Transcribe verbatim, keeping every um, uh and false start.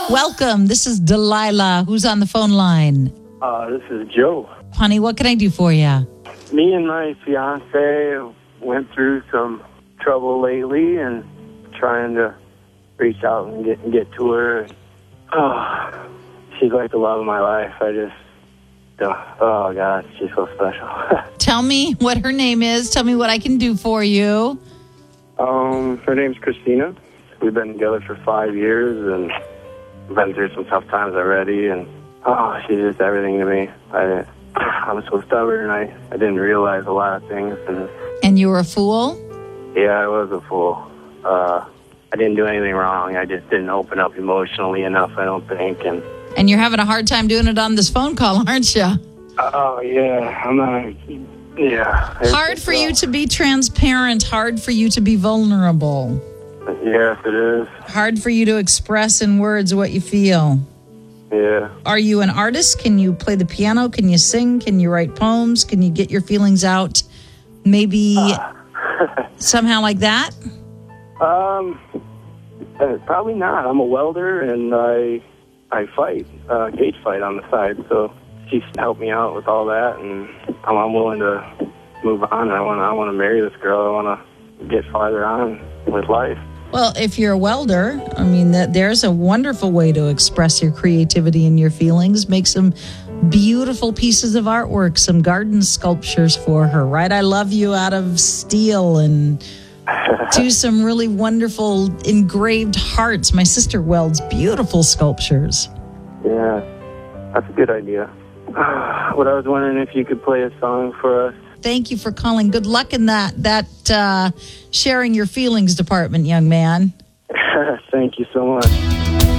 Welcome. This is Delilah. Who's on the phone line? Uh, this is Joe. Honey, what can I do for you? Me and my fiance went through some trouble lately and trying to reach out and get, and get to her. Oh, she's like the love of my life. I just, oh, oh God, she's so special. Tell me what her name is. Tell me what I can do for you. um, her name's Christina. We've been together for five years and been through some tough times already. And oh, she's just everything to me. I, I'm so stubborn. I, I didn't realize a lot of things. And And you were a fool? yeah, I was a fool. Uh, I didn't do anything wrong. I just didn't open up emotionally enough, I don't think. And And you're having a hard time doing it on this phone call, aren't you? oh, yeah, I'm not, yeah. It's Hard just, for uh, you to be transparent. Hard for you to be vulnerable. Yes, it is. Hard for you to express in words what you feel. Yeah. Are you an artist? Can you play the piano? Can you sing? Can you write poems? Can you get your feelings out? Maybe somehow like that? Um, uh, probably not. I'm a welder, and I I fight, uh, cage fight on the side, so she's helped me out with all that, and I'm, I'm willing to move on. I want I want to marry this girl. I want to get farther on with life. Well, if you're a welder, I mean, that there's a wonderful way to express your creativity and your feelings. Make some beautiful pieces of artwork, some garden sculptures for her, right? I love you out of steel, and do some really wonderful engraved hearts. My sister welds beautiful sculptures. Yeah, that's a good idea. What I was wondering if you could play a song for us. Thank you for calling. Good luck in that that uh, sharing your feelings department, young man. Thank you so much.